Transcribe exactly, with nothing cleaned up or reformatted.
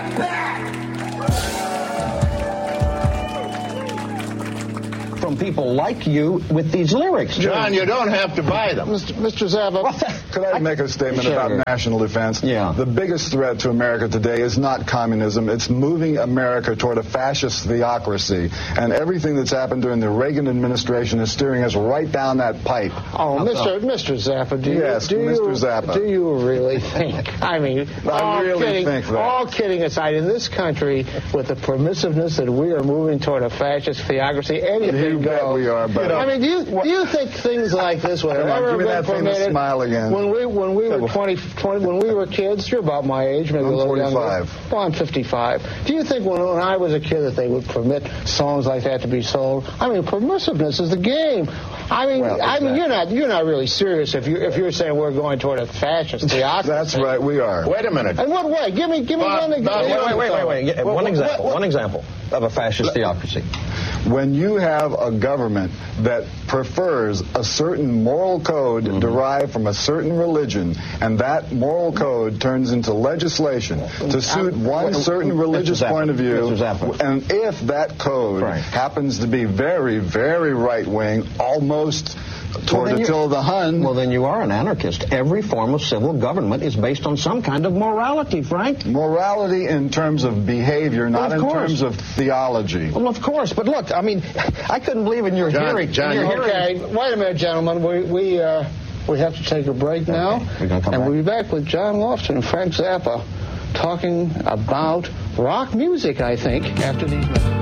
Get back! From people like you with these lyrics. John, you don't have to buy them. Mister Mister Zappa. Could I make a statement Sure. about national defense? Yeah. The biggest threat to America today is not communism. It's moving America toward a fascist theocracy. And everything that's happened during the Reagan administration is steering us right down that pipe. Oh, Mister Mister Zappa, do you, Yes, do Mister you, Zappa. do you really think? I mean, I all really kidding, think that. all kidding aside, in this country, with the permissiveness that we are moving toward a fascist theocracy, anything You bet goes. we are, buddy. I mean, do you do you think things like this would have Come on, ever give me been that famous permitted? smile again. When we when we were twenty, twenty when we were kids, you're about my age, maybe I'm a little forty-five. younger. Well, I'm fifty-five. Do you think when, when I was a kid that they would permit songs like that to be sold? I mean, permissiveness is the game. I mean, Well, I mean, exactly. you're not you're not really serious if you if you're saying we're going toward a fascist theocracy. That's right, we are. Wait a minute. In what way? Give me give me Bob, one Bob, example. Wait, wait, wait, wait. wait. Well, One what- example. what- One example of a fascist theocracy. When you have a government that prefers a certain moral code Mm-hmm. derived from a certain religion, and that moral code turns into legislation to suit one Mister certain religious Zappa, point of view, Mister Zappa. and if that code Right. happens to be very, very right-wing, almost toward then you- Attila the Hun, Well, then you are an anarchist. Every form of civil government is based on some kind of morality, Frank. morality in terms of behavior, not Of in course. terms of theology. Well, of course. But look, I mean, I couldn't believe in your John, hearing. John, in your you- hearing- Okay, wait a minute, gentlemen. We we uh, we have to take a break now, Okay, we're gonna come and back. we'll be back with John Lofton and Frank Zappa talking about rock music. I think after these minutes.